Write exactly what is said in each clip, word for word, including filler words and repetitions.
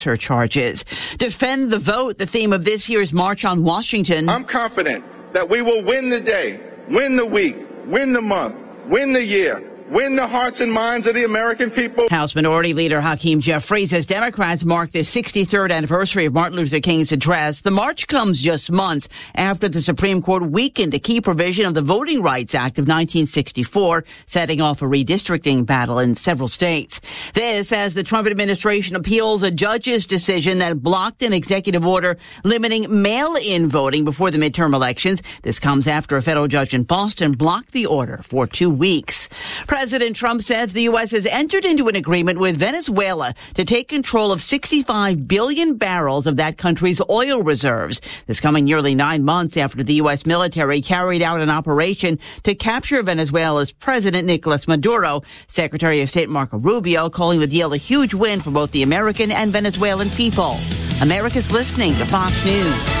her charges. Defend the vote, the theme of this year's March on Washington. I'm confident that we will win the day, win the week, win the month, win the year, win the hearts and minds of the American people. House Minority Leader Hakeem Jeffries says Democrats mark the sixty-third anniversary of Martin Luther King's address. The march comes just months after the Supreme Court weakened a key provision of the Voting Rights Act of nineteen sixty-four, setting off a redistricting battle in several states. This as the Trump administration appeals a judge's decision that blocked an executive order limiting mail-in voting before the midterm elections. This comes after a federal judge in Boston blocked the order for two weeks. President Trump says the U S has entered into an agreement with Venezuela to take control of sixty-five billion barrels of that country's oil reserves. This coming nearly nine months after the U S military carried out an operation to capture Venezuela's President Nicolas Maduro. Secretary of State Marco Rubio calling the deal a huge win for both the American and Venezuelan people. America's listening to Fox News.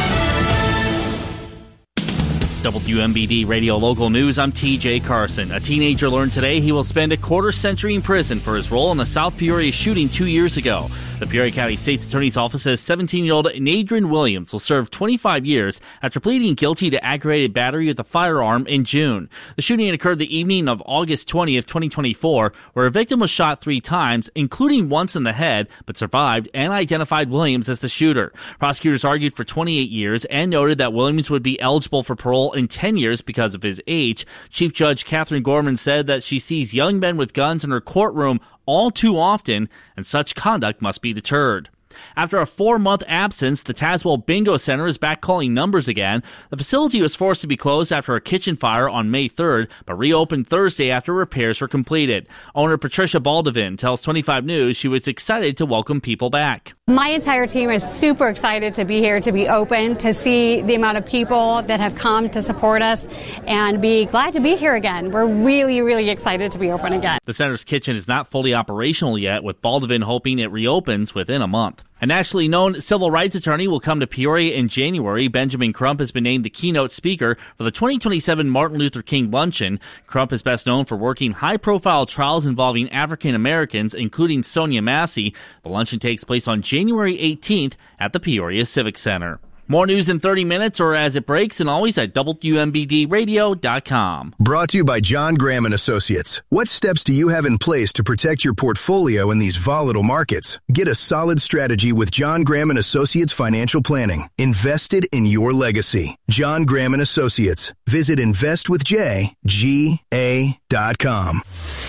W M B D Radio Local News, I'm T J Carson. A teenager learned today he will spend a quarter century in prison for his role in the South Peoria shooting two years ago. The Peoria County State's Attorney's Office says seventeen-year-old Nadrin Williams will serve twenty-five years after pleading guilty to aggravated battery with a firearm in June. The shooting occurred the evening of August twentieth, twenty twenty-four, where a victim was shot three times, including once in the head, but survived and identified Williams as the shooter. Prosecutors argued for twenty-eight years and noted that Williams would be eligible for parole in ten years because of his age. Chief Judge Catherine Gorman said that she sees young men with guns in her courtroom all too often, and such conduct must be deterred. After a four-month absence, the Tazewell Bingo Center is back calling numbers again. The facility was forced to be closed after a kitchen fire on May third, but reopened Thursday after repairs were completed. Owner Patricia Baldovin tells twenty-five News she was excited to welcome people back. My entire team is super excited to be here, to be open, to see the amount of people that have come to support us, and be glad to be here again. We're really, really excited to be open again. The center's kitchen is not fully operational yet, with Baldovin hoping it reopens within a month. A nationally known civil rights attorney will come to Peoria in January. Benjamin Crump has been named the keynote speaker for the twenty twenty-seven Martin Luther King Luncheon. Crump is best known for working high-profile trials involving African Americans, including Sonia Massey. The luncheon takes place on January eighteenth at the Peoria Civic Center. More news in thirty minutes or as it breaks, and always at W M B D radio dot com. Brought to you by John Graham and Associates. What steps do you have in place to protect your portfolio in these volatile markets? Get a solid strategy with John Graham and Associates Financial Planning. Invested in your legacy. John Graham and Associates. Visit invest with j g a dot com.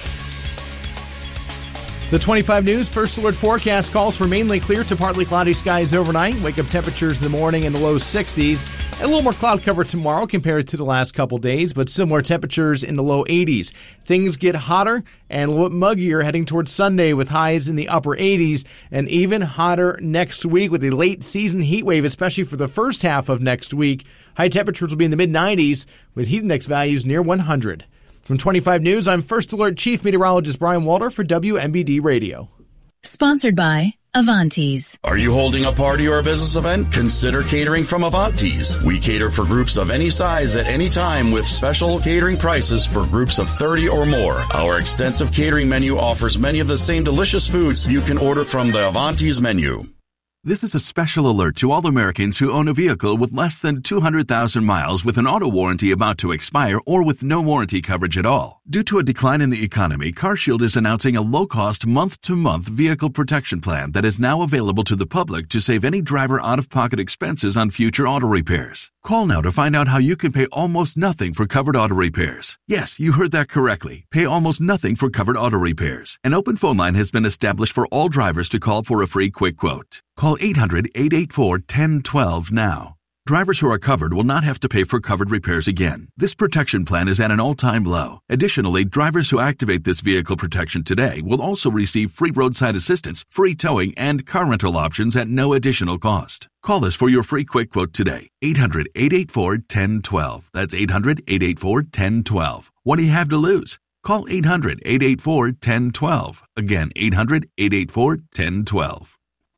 The twenty-five News First Alert forecast calls for mainly clear to partly cloudy skies overnight. Wake-up temperatures in the morning in the low sixties. A little more cloud cover tomorrow compared to the last couple days, but similar temperatures in the low eighties. Things get hotter and a little bit muggier heading towards Sunday with highs in the upper eighties, and even hotter next week with a late season heat wave, especially for the first half of next week. High temperatures will be in the mid nineties with heat index values near one hundred. From twenty-five News, I'm First Alert Chief Meteorologist Brian Walter for W M B D Radio. Sponsored by Avantes. Are you holding a party or a business event? Consider catering from Avantes. We cater for groups of any size at any time with special catering prices for groups of thirty or more. Our extensive catering menu offers many of the same delicious foods you can order from the Avantes menu. This is a special alert to all Americans who own a vehicle with less than two hundred thousand miles with an auto warranty about to expire or with no warranty coverage at all. Due to a decline in the economy, CarShield is announcing a low-cost month-to-month vehicle protection plan that is now available to the public to save any driver out-of-pocket expenses on future auto repairs. Call now to find out how you can pay almost nothing for covered auto repairs. Yes, you heard that correctly. Pay almost nothing for covered auto repairs. An open phone line has been established for all drivers to call for a free quick quote. Call eight hundred, eight eight four, one zero one two now. Drivers who are covered will not have to pay for covered repairs again. This protection plan is at an all-time low. Additionally, drivers who activate this vehicle protection today will also receive free roadside assistance, free towing, and car rental options at no additional cost. Call us for your free quick quote today. eight hundred, eight eight four, one zero one two. That's eight hundred, eight eight four, one zero one two. What do you have to lose? Call eight hundred, eight eight four, one zero one two. Again, eight hundred, eight eight four, one zero one two.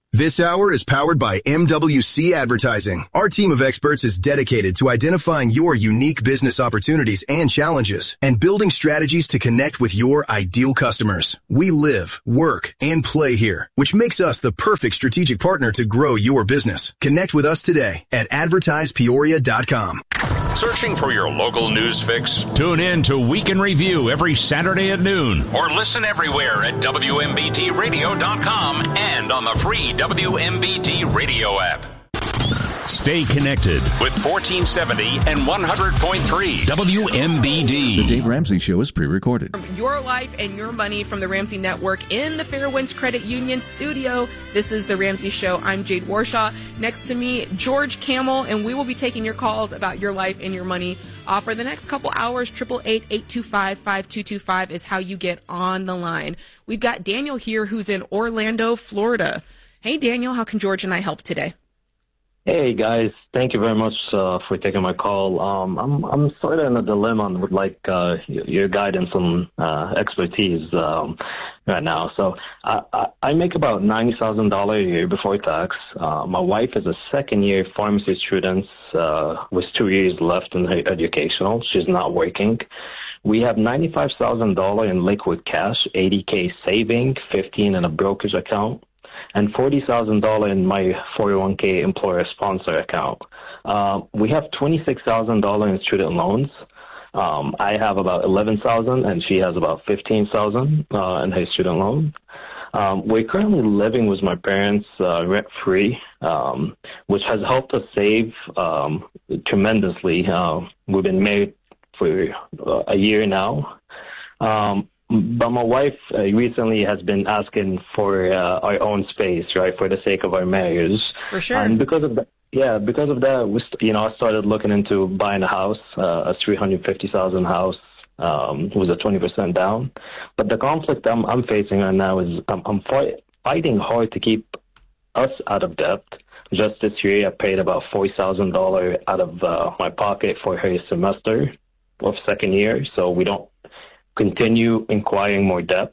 This hour is powered by M W C Advertising. Our team of experts is dedicated to identifying your unique business opportunities and challenges and building strategies to connect with your ideal customers. We live, work, and play here, which makes us the perfect strategic partner to grow your business. Connect with us today at advertise peoria dot com. Searching for your local news fix? Tune in to Week in Review every Saturday at noon, or listen everywhere at W M B T radio dot com and on the free W M B T radio app. Stay connected with fourteen seventy and one hundred point three W M B D. The Dave Ramsey Show is pre-recorded. Your life and your money from the Ramsey Network in the Fairwinds Credit Union studio. This is the Ramsey Show. I'm Jade Warshaw. Next to me, George Camel, and we will be taking your calls about your life and your money uh, for the next couple hours. eight eight eight, eight two five, five two two five is how you get on the line. We've got Daniel here who's in Orlando, Florida. Hey, Daniel, how can George and I help today? Hey guys, thank you very much uh, for taking my call. Um, I'm I'm sort of in a dilemma and would like uh, your guidance and uh, expertise um, right now. So I, I, I make about ninety thousand dollars a year before tax. Uh, my wife is a second year pharmacy student uh, with two years left in her educational. She's not working. We have ninety-five thousand dollars in liquid cash, eighty thousand saving, fifteen in a brokerage account, and forty thousand dollars in my four oh one k employer sponsor account. Uh, we have twenty-six thousand dollars in student loans. Um, I have about eleven thousand dollars and she has about fifteen thousand dollars uh, in her student loan. Um, we're currently living with my parents uh, rent-free, um, which has helped us save um, tremendously. Uh, we've been married for uh, a year now. Um, But my wife uh, recently has been asking for uh, our own space, right, for the sake of our marriage. For sure. And because of that, yeah, because of that, we, st- you know, I started looking into buying a house, uh, a three hundred fifty thousand dollars house, um, with a twenty percent down. But the conflict I'm, I'm facing right now is I'm, I'm fight, fighting hard to keep us out of debt. Just this year, I paid about forty thousand dollars out of uh, my pocket for her semester of second year, so we don't continue acquiring more debt.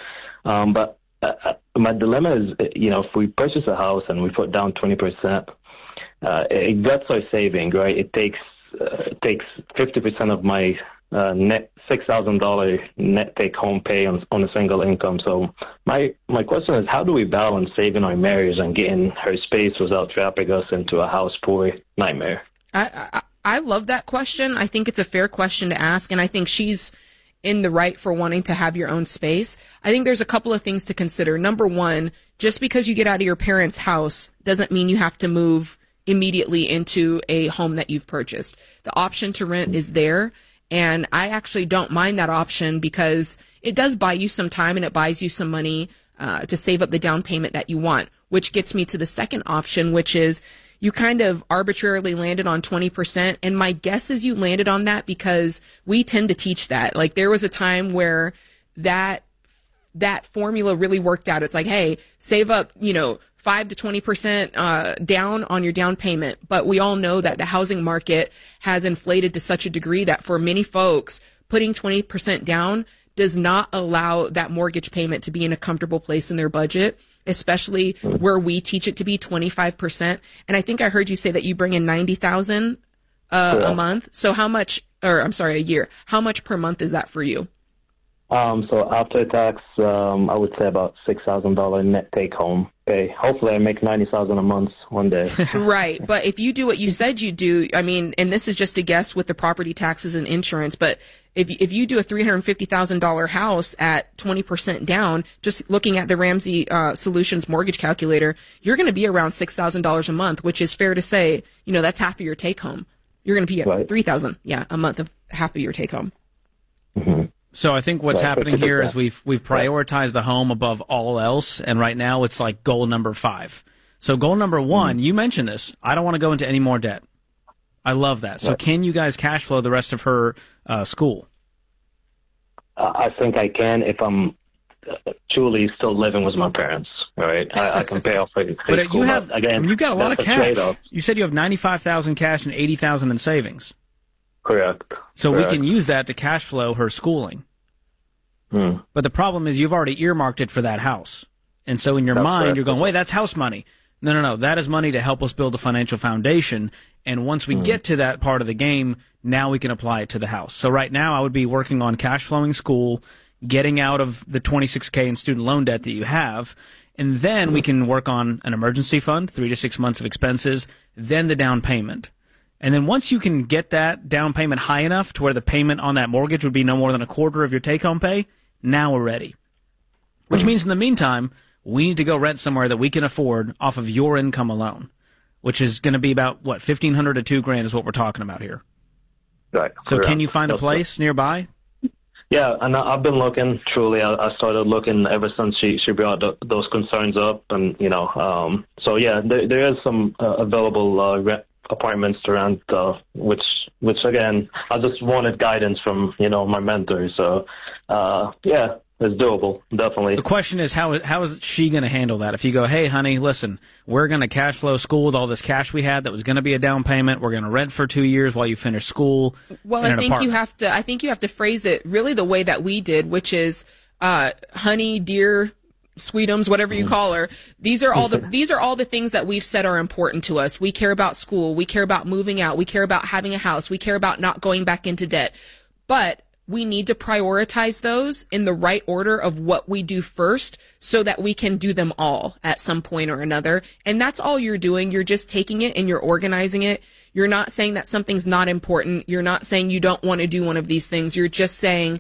Um, but uh, my dilemma is, you know, if we purchase a house and we put down twenty percent, uh, it gets our saving, right? It takes uh, it takes fifty percent of my uh, net six thousand dollars net take-home pay on, on a single income. So my my question is, how do we balance saving our marriage and getting her space without trapping us into a house poor nightmare? I, I, I love that question. I think it's a fair question to ask, and I think she's in the right for wanting to have your own space. I think there's a couple of things to consider. Number one, just because you get out of your parents' house doesn't mean you have to move immediately into a home that you've purchased. The option to rent is there, and I actually don't mind that option because it does buy you some time and it buys you some money uh, to save up the down payment that you want, which gets me to the second option, which is you kind of arbitrarily landed on twenty percent. And my guess is you landed on that because we tend to teach that. Like there was a time where that, that formula really worked out. It's like, hey, save up, you know, five to twenty percent, uh, down on your down payment. But we all know that the housing market has inflated to such a degree that for many folks, putting twenty percent down does not allow that mortgage payment to be in a comfortable place in their budget, especially where we teach it to be twenty-five percent. And I think I heard you say that you bring in ninety thousand uh, yeah. a month. So how much, or I'm sorry, a year, how much per month is that for you? Um, so after tax, um, I would say about six thousand dollars net take home pay. Hopefully I make ninety thousand dollars a month one day. Right. But if you do what you said you do, I mean, and this is just a guess with the property taxes and insurance, but if if you do a three hundred fifty thousand dollars house at twenty percent down, just looking at the Ramsey uh, Solutions mortgage calculator, you're going to be around six thousand dollars a month, which is fair to say, you know, that's half of your take home. You're going to be at right. three thousand dollars, yeah, a month of half of your take home. Mm-hmm. So I think what's happening here is we've we've prioritized the home above all else, and right now it's like goal number five. So goal number one, mm-hmm. you mentioned this. I don't want to go into any more debt. I love that. So right. can you guys cash flow the rest of her uh, school? Uh, I think I can if I'm uh, truly still living with my parents. All right, I, I can pay off her, her but school. You have again. I mean, you got a lot of cash. Trade-off. You said you have ninety-five thousand cash and eighty thousand in savings. Correct. So Correct. we can use that to cash flow her schooling. Hmm. But the problem is you've already earmarked it for that house. And so in your That's mind, correct. you're going, wait, that's house money. No, no, no. That is money to help us build a financial foundation. And once we mm. get to that part of the game, now we can apply it to the house. So right now I would be working on cash flowing school, getting out of the twenty-six K in student loan debt that you have. And then we can work on an emergency fund, three to six months of expenses, then the down payment. And then once you can get that down payment high enough to where the payment on that mortgage would be no more than a quarter of your take-home pay, now we're ready. Which means in the meantime, we need to go rent somewhere that we can afford off of your income alone, which is going to be about, what, fifteen hundred to two grand is what we're talking about here. Right. So Correct. Can you find a place nearby? Yeah, and I've been looking, truly. I, I started looking ever since she, she brought th- those concerns up. And, you know, um, so yeah, there, there is some uh, available uh, rent apartments around, uh, which, which again, I just wanted guidance from, you know, my mentor. So, uh, yeah, it's doable, definitely. The question is, how how is she going to handle that? If you go, hey, honey, listen, we're going to cash flow school with all this cash we had that was going to be a down payment. We're going to rent for two years while you finish school. Well, in I an think apartment. you have to. I think you have to phrase it really the way that we did, which is, uh, honey, dear, sweetums, whatever you call her. These are all the these are all the things that we've said are important to us. We care about school. We care about moving out. We care about having a house. We care about not going back into debt. But we need to prioritize those in the right order of what we do first so that we can do them all at some point or another. And that's all you're doing. You're just taking it and you're organizing it. You're not saying that something's not important. You're not saying you don't want to do one of these things. You're just saying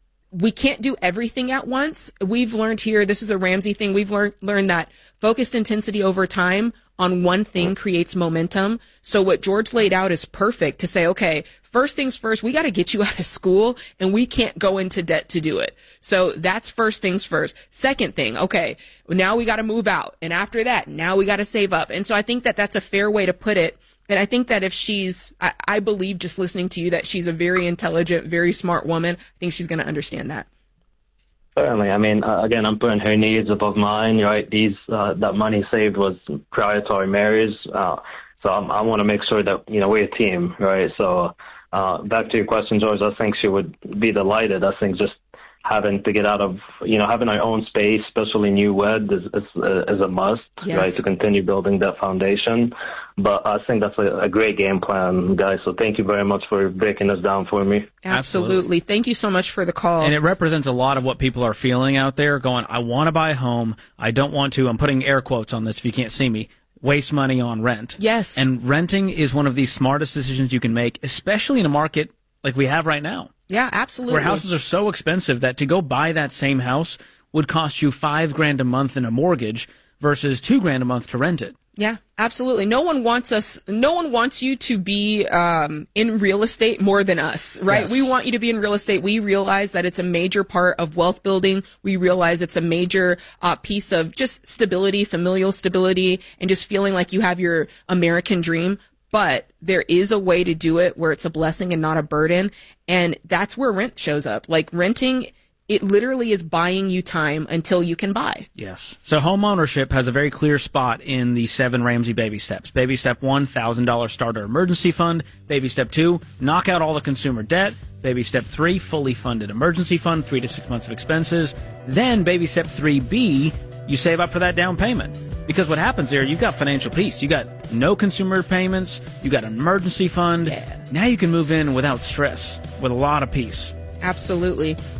we can't do everything at once. We've learned here, this is a Ramsey thing. We've learned, learned that focused intensity over time on one thing creates momentum. So what George laid out is perfect to say, okay, first things first, we got to get you out of school and we can't go into debt to do it. So that's first things first. Second thing, okay, now we got to move out. And after that, now we got to save up. And so I think that that's a fair way to put it. And I think that if she's, I, I believe just listening to you that she's a very intelligent, very smart woman. I think she's going to understand that. Certainly. I mean, uh, again, I'm putting her needs above mine, right? These, uh, that money saved was prior to our marriage. Uh, so I'm, I want to make sure that, you know, we're a team, right? So, uh, back to your question, George, I think she would be delighted. I think just having to get out of, you know, having our own space, especially newlywed, is, is, is a must, yes. right, to continue building that foundation. But I think that's a, a great game plan, guys. So thank you very much for breaking this down for me. Absolutely. Absolutely. Thank you so much for the call. And it represents a lot of what people are feeling out there, going, I want to buy a home. I don't want to, I'm putting air quotes on this if you can't see me, waste money on rent. Yes. And renting is one of the smartest decisions you can make, especially in a market like we have right now. Yeah, absolutely. Where houses are so expensive that to go buy that same house would cost you five grand a month in a mortgage versus two grand a month to rent it. Yeah, absolutely. No one wants us, no one wants you to be um, in real estate more than us, right? Yes. We want you to be in real estate. We realize that it's a major part of wealth building. We realize it's a major uh, piece of just stability, familial stability, and just feeling like you have your American dream. But there is a way to do it where it's a blessing and not a burden. And that's where rent shows up. Like renting, it literally is buying you time until you can buy. Yes. So home ownership has a very clear spot in the seven Ramsey baby steps. Baby step one, one thousand dollars starter emergency fund. Baby step two, knock out all the consumer debt. Baby step three, fully funded emergency fund, three to six months of expenses. Then baby step three B, you save up for that down payment. Because what happens there, you've got financial peace. You got no consumer payments. You got an emergency fund. Yeah. Now you can move in without stress, with a lot of peace. Absolutely.